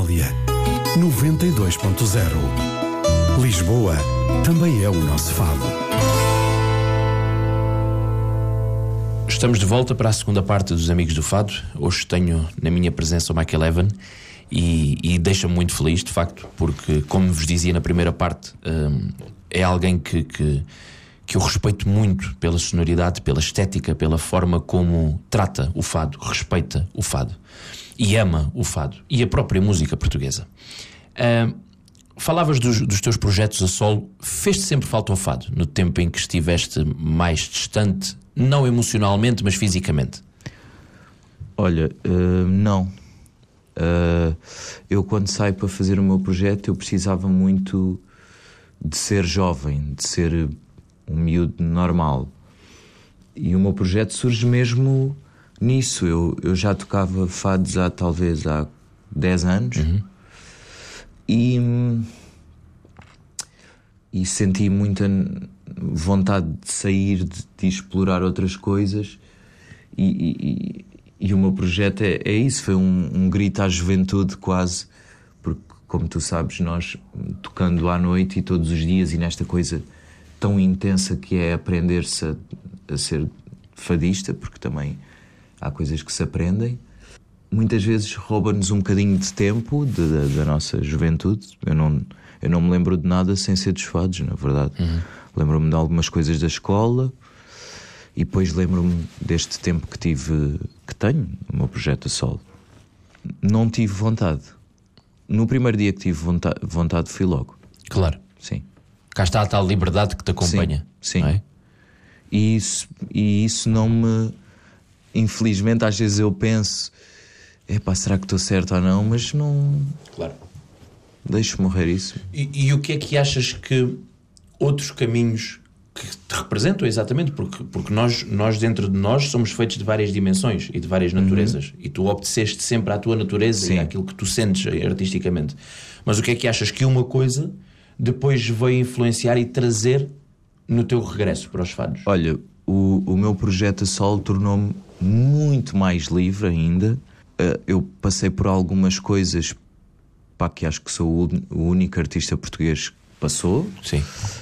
Itália. 92.0. Lisboa também é o nosso fado. Estamos de volta para a segunda parte dos Amigos do Fado. Hoje tenho na minha presença o Michael Evan e deixa-me muito feliz, de facto, porque, como vos dizia na primeira parte, é alguém que eu respeito muito pela sonoridade, pela estética, pela forma como trata o fado, respeita o fado e ama o fado e a própria música portuguesa. Falavas dos teus projetos a solo. Fez-te sempre falta o fado no tempo em que estiveste mais distante, não emocionalmente, mas fisicamente? Olha, não. Eu, quando saio para fazer o meu projeto, eu precisava muito de ser jovem, de ser um miúdo normal. E o meu projeto surge mesmo nisso. Eu já tocava fados há 10 anos. E senti muita vontade de sair, de explorar outras coisas. E o meu projeto é isso. Foi um grito à juventude quase. Porque, como tu sabes, nós tocando à noite e todos os dias, e nesta coisa tão intensa que é aprender-se a ser fadista, porque também há coisas que se aprendem, muitas vezes rouba-nos um bocadinho de tempo da nossa juventude. Eu não me lembro de nada sem ser dos fados, na verdade. Lembro-me de algumas coisas da escola e depois lembro-me deste tempo que tenho no meu projeto a solo. Não tive vontade. No primeiro dia que tive vontade fui logo. Claro. Sim. Cá está a tal liberdade que te acompanha. Sim. Não é? E isso não me... Infelizmente, às vezes eu penso: será que estou certo ou não? Mas não... Claro. Deixo morrer isso. E o que é que achas que outros caminhos que te representam exatamente? Porque nós dentro de nós somos feitos de várias dimensões e de várias naturezas. E tu obedeceste sempre à tua natureza. Sim. E àquilo que tu sentes artisticamente. Mas o que é que achas que uma coisa depois veio influenciar e trazer no teu regresso para os fados? Olha, o meu projeto a solo tornou-me muito mais livre ainda. Eu passei por algumas coisas que acho que sou o único artista português que passou. Sim.